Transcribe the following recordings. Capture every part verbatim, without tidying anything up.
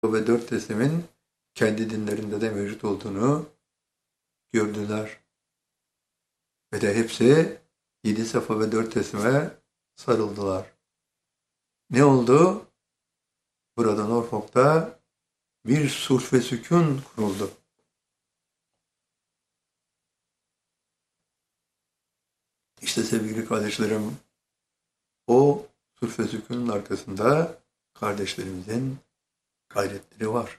ve dört teslimin kendi dinlerinde de mevcut olduğunu gördüler. Ve de hepsi yedi safa ve dört teslime sarıldılar. Ne oldu? Burada Norfolk'ta bir sulh ve sükun kuruldu. İşte sevgili kardeşlerim, o sulh ve sükunun arkasında kardeşlerimizin gayretleri var.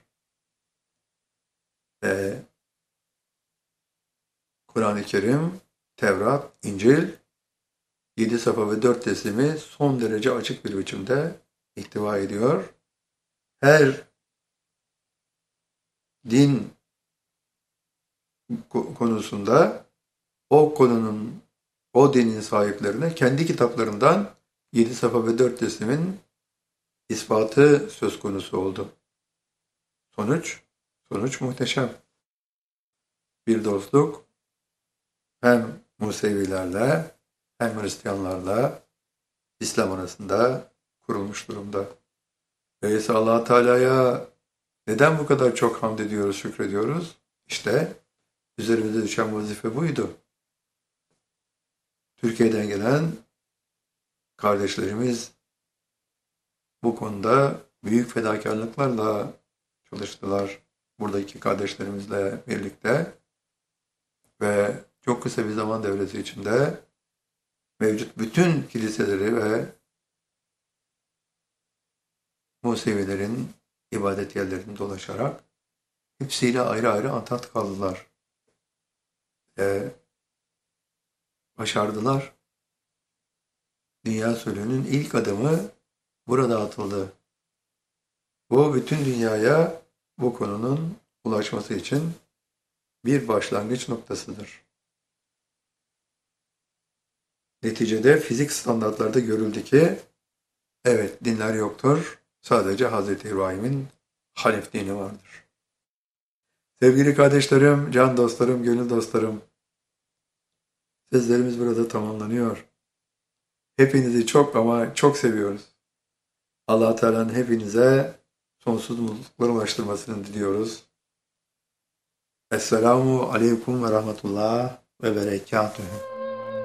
Ve Kur'an-ı Kerim, Tevrat, İncil, yedi safa ve dört teslimi son derece açık bir biçimde ihtiva ediyor. Her din konusunda o konunun, o dinin sahiplerine kendi kitaplarından yedi safa ve dört teslimin ispatı söz konusu oldu. Sonuç, sonuç muhteşem. Bir dostluk hem Musevilerle hem Hristiyanlarla İslam arasında kurulmuş durumda. Öyleyse Allah Teala'ya neden bu kadar çok hamd ediyoruz, şükrediyoruz? İşte üzerimize düşen vazife buydu. Türkiye'den gelen kardeşlerimiz bu konuda büyük fedakarlıklarla çalıştılar. Buradaki kardeşlerimizle birlikte ve çok kısa bir zaman devresi içinde mevcut bütün kiliseleri ve Musevilerin ibadet yerlerini dolaşarak hepsiyle ayrı ayrı antat kaldılar. Ve başardılar. Dünya sulhünün ilk adımı burada atıldı. Bu bütün dünyaya bu konunun ulaşması için bir başlangıç noktasıdır. Neticede fizik standartlarda görüldü ki evet dinler yoktur. Sadece Hazreti İbrahim'in Hanif dini vardır. Sevgili kardeşlerim, can dostlarım, gönül dostlarım, sözlerimiz burada tamamlanıyor. Hepinizi çok ama çok seviyoruz. Allah Teala'nın hepinize sonsuz mutluluklar ulaştırmasını diliyoruz. Esselamu Aleyküm ve Rahmetullah ve Berekatuhu.